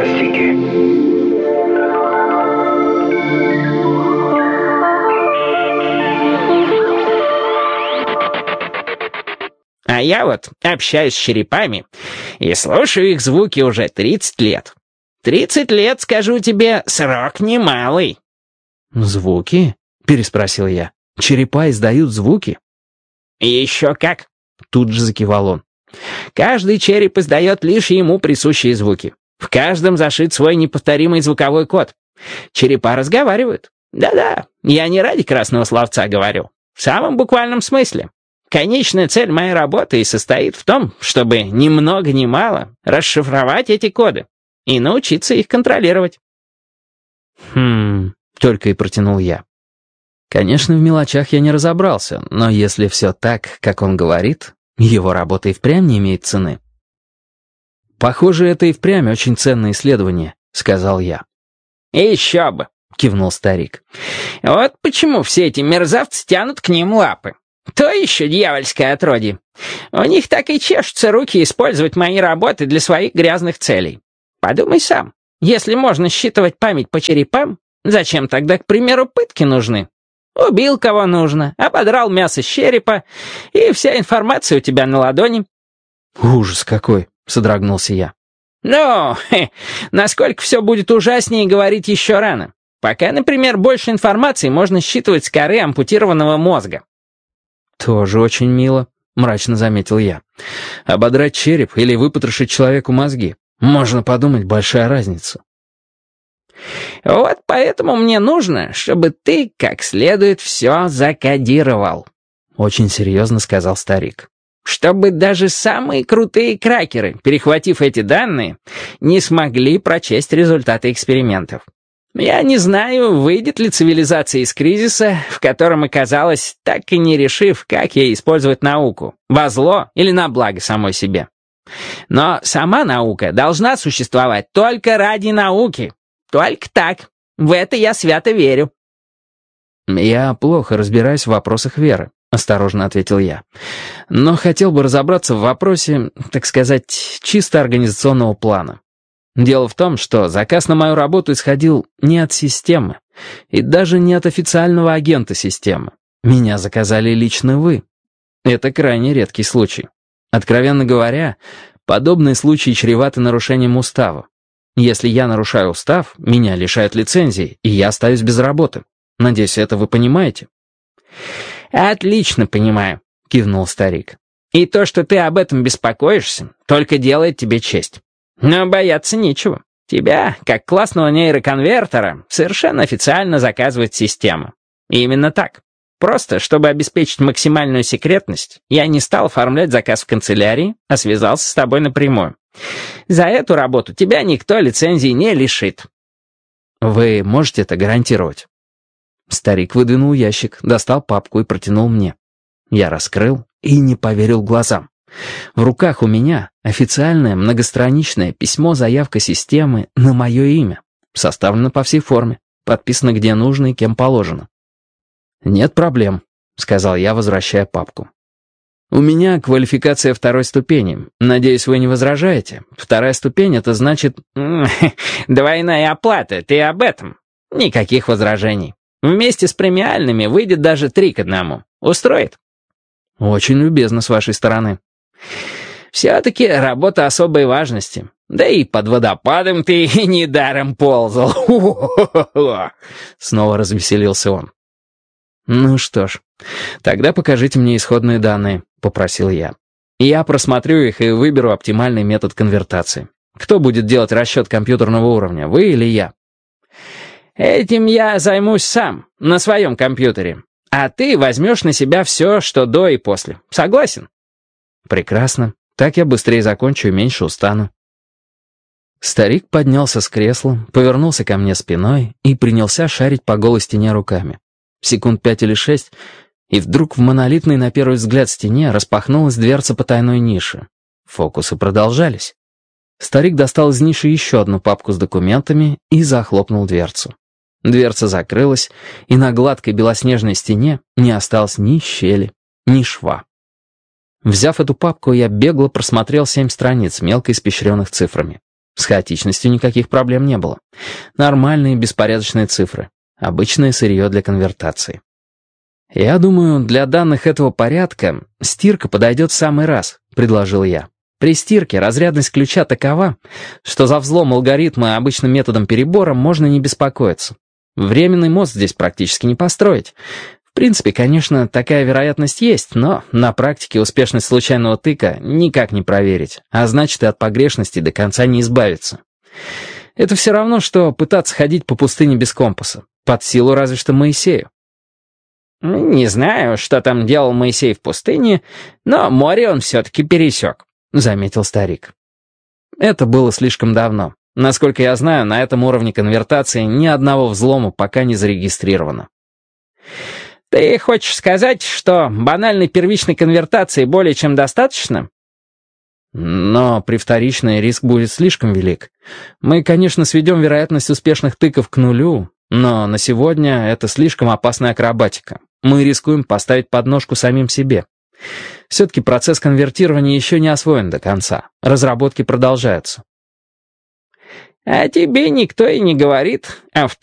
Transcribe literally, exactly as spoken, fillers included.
фантастики. А я вот общаюсь с черепами и слушаю их звуки уже тридцать лет. Тридцать лет, скажу тебе, срок немалый. «Звуки?» — переспросил я. «Черепа издают звуки?» «Еще как!» — тут же закивал он. «Каждый череп издает лишь ему присущие звуки. В каждом зашит свой неповторимый звуковой код. Черепа разговаривают. Да-да, я не ради красного словца говорю. В самом буквальном смысле. Конечная цель моей работы и состоит в том, чтобы ни много ни мало расшифровать эти коды и научиться их контролировать». «Хм...» — только и протянул я. Конечно, в мелочах я не разобрался, но если все так, как он говорит, его работа и впрямь не имеет цены. «Похоже, это и впрямь очень ценное исследование», — сказал я. «Еще бы», — кивнул старик. «Вот почему все эти мерзавцы тянут к ним лапы. То еще дьявольское отродье. У них так и чешутся руки использовать мои работы для своих грязных целей. Подумай сам, если можно считывать память по черепам, зачем тогда, к примеру, пытки нужны? Убил кого нужно, ободрал мясо с черепа, и вся информация у тебя на ладони». «Ужас какой!» — содрогнулся я. «Ну, хе, насколько все будет ужаснее, говорить еще рано. Пока, например, больше информации можно считывать с коры ампутированного мозга». «Тоже очень мило», — мрачно заметил я. «Ободрать череп или выпотрошить человеку мозги? Можно подумать, большая разница». «Вот поэтому мне нужно, чтобы ты как следует все закодировал», — очень серьезно сказал старик. «Чтобы даже самые крутые кракеры, перехватив эти данные, не смогли прочесть результаты экспериментов. Я не знаю, выйдет ли цивилизация из кризиса, в котором оказалась, так и не решив, как ей использовать науку, во зло или на благо самой себе. Но сама наука должна существовать только ради науки. Только так. В это я свято верю». «Я плохо разбираюсь в вопросах веры», — осторожно ответил я. «Но хотел бы разобраться в вопросе, так сказать, чисто организационного плана. Дело в том, что заказ на мою работу исходил не от системы, и даже не от официального агента системы. Меня заказали лично вы. Это крайне редкий случай. Откровенно говоря, подобные случаи чреваты нарушением устава. Если я нарушаю устав, меня лишают лицензии, и я остаюсь без работы. Надеюсь, это вы понимаете?» «Отлично понимаю», — кивнул старик. «И то, что ты об этом беспокоишься, только делает тебе честь. Но бояться нечего. Тебя, как классного нейроконвертера, совершенно официально заказывает система. И именно так. Просто, чтобы обеспечить максимальную секретность, я не стал оформлять заказ в канцелярии, а связался с тобой напрямую. За эту работу тебя никто лицензии не лишит». «Вы можете это гарантировать?» Старик выдвинул ящик, достал папку и протянул мне. Я раскрыл и не поверил глазам. В руках у меня официальное многостраничное письмо-заявка системы на мое имя. Составлено по всей форме, подписано где нужно и кем положено. «Нет проблем», — сказал я, возвращая папку. «У меня квалификация второй ступени. Надеюсь, вы не возражаете? Вторая ступень — это значит...» «Двойная оплата, ты об этом?» «Никаких возражений. Вместе с премиальными выйдет даже три к одному. Устроит?» «Очень любезно с вашей стороны». «Все-таки работа особой важности. Да и под водопадом ты недаром ползал». Снова развеселился он. «Ну что ж, тогда покажите мне исходные данные», — попросил я. «Я просмотрю их и выберу оптимальный метод конвертации. Кто будет делать расчет компьютерного уровня, вы или я?» «Этим я займусь сам, на своем компьютере. А ты возьмешь на себя все, что до и после. Согласен?» «Прекрасно. Так я быстрее закончу и меньше устану». Старик поднялся с кресла, повернулся ко мне спиной и принялся шарить по голой стене руками. Секунд пять или шесть, и вдруг в монолитной на первый взгляд стене распахнулась дверца потайной ниши. Фокусы продолжались. Старик достал из ниши еще одну папку с документами и захлопнул дверцу. Дверца закрылась, и на гладкой белоснежной стене не осталось ни щели, ни шва. Взяв эту папку, я бегло просмотрел семь страниц, мелко испещренных цифрами. С хаотичностью никаких проблем не было. Нормальные беспорядочные цифры. Обычное сырье для конвертации. «Я думаю, для данных этого порядка стирка подойдет в самый раз», — предложил я. «При стирке разрядность ключа такова, что за взлом алгоритма обычным методом перебора можно не беспокоиться. Временный мост здесь практически не построить. В принципе, конечно, такая вероятность есть, но на практике успешность случайного тыка никак не проверить, а значит и от погрешностей до конца не избавиться. Это все равно, что пытаться ходить по пустыне без компаса. Под силу разве что Моисею». «Не знаю, что там делал Моисей в пустыне, но море он все-таки пересек», — заметил старик. Это было слишком давно. Насколько я знаю, на этом уровне конвертации ни одного взлома пока не зарегистрировано. «Ты хочешь сказать, что банальной первичной конвертации более чем достаточно?» Но при вторичной риск будет слишком велик. Мы, конечно, сведем вероятность успешных тыков к нулю, но на сегодня это слишком опасная акробатика. Мы рискуем поставить подножку самим себе. Все-таки процесс конвертирования еще не освоен до конца. Разработки продолжаются. «А тебе никто и не говорит, а в